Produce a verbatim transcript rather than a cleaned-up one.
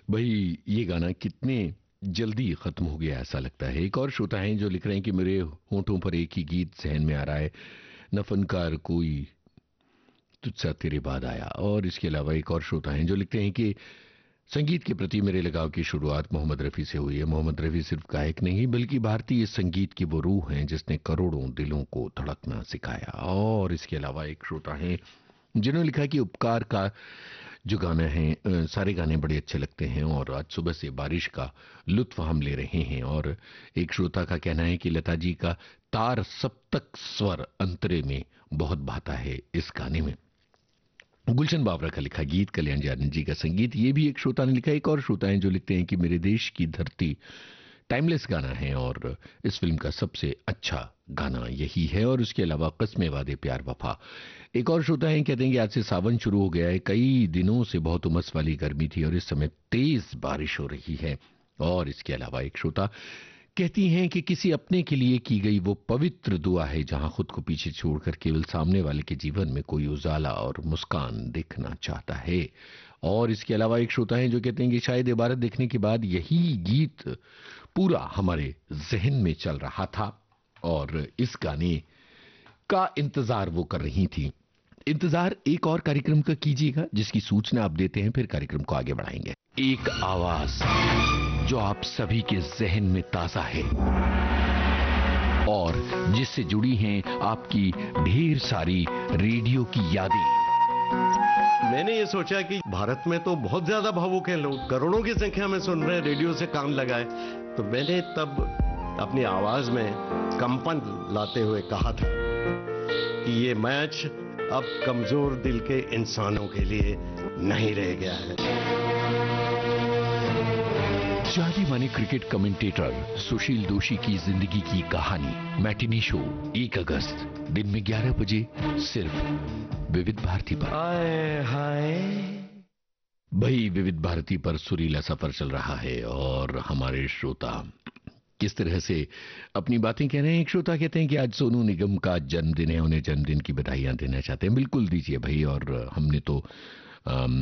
भाई ये गाना कितने जल्दी खत्म हो गया ऐसा लगता है। एक और श्रोता हैं जो लिख रहे हैं कि मेरे होंठों पर एक ही गीत जहन में आ रहा है, न फनकार कोई तुझसा तेरे बाद आया। और इसके अलावा एक और श्रोता हैं जो लिखते हैं कि संगीत के प्रति मेरे लगाव की शुरुआत मोहम्मद रफ़ी से हुई है। मोहम्मद रफ़ी सिर्फ गायक नहीं बल्कि भारतीय संगीत की वो रूह हैं जिसने करोड़ों दिलों को धड़कना सिखाया। और इसके अलावा एक श्रोता हैं जिन्होंने लिखा कि उपकार का जो गाना है, अ, सारे गाने बड़े अच्छे लगते हैं और आज सुबह से बारिश का लुत्फ हम ले रहे हैं। और एक श्रोता का कहना है कि लता जी का तार सप्तक स्वर अंतरे में बहुत भाता है इस गाने में। गुलशन बावरा का लिखा गीत, कल्याण जी आनंद जी का संगीत, ये भी एक श्रोता ने लिखा। एक और श्रोता है जो लिखते हैं कि मेरे देश की धरती टाइमलेस गाना है और इस फिल्म का सबसे अच्छा गाना यही है। और उसके अलावा कस्मे वादे प्यार वफा। एक और श्रोता है कहते हैं कि आज से सावन शुरू हो गया है, कई दिनों से बहुत उमस वाली गर्मी थी और इस समय तेज बारिश हो रही है। और इसके अलावा एक श्रोता कहती हैं कि किसी अपने के लिए की गई वो पवित्र दुआ है जहां खुद को पीछे छोड़कर केवल सामने वाले के जीवन में कोई उजाला और मुस्कान देखना चाहता है। और इसके अलावा एक श्रोता है जो कहते हैं कि शायद इबारत देखने के बाद यही गीत पूरा हमारे जहन में चल रहा था और इस गाने का इंतजार वो कर रही थी। इंतजार एक और कार्यक्रम का कीजिएगा जिसकी सूचना आप देते हैं, फिर कार्यक्रम को आगे बढ़ाएंगे। एक आवाज जो आप सभी के जहन में ताजा है और जिससे जुड़ी हैं आपकी ढेर सारी रेडियो की यादें। मैंने ये सोचा कि भारत में तो बहुत ज्यादा भावुक हैं लोग, करोड़ों की संख्या में सुन रहे हैं, रेडियो से कान लगाए। तो मैंने तब अपनी आवाज में कंपन लाते हुए कहा था कि ये मैच अब कमजोर दिल के इंसानों के लिए नहीं रह गया है। जाने माने क्रिकेट कमेंटेटर सुशील दोषी की जिंदगी की कहानी, मैटिनी शो एक अगस्त दिन में ग्यारह बजे सिर्फ विविध भारती पर। हाय हाय भाई विविध भारती पर सुरीला सफर चल रहा है और हमारे श्रोता किस तरह से अपनी बातें कह रहे हैं। एक श्रोता कहते हैं कि आज सोनू निगम का जन्मदिन है, उन्हें जन्मदिन की बधाइयां देना चाहते हैं। बिल्कुल दीजिए भाई। और हमने तो